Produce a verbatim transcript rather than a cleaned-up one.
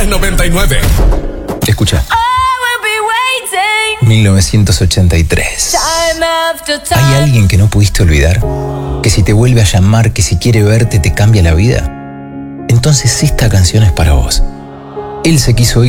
diez noventa y nueve. Escucha. mil novecientos ochenta y tres. ¿Hay alguien que no pudiste olvidar? Que si te vuelve a llamar, que si quiere verte te cambia la vida. Entonces esta canción es para vos. Él se quiso ir.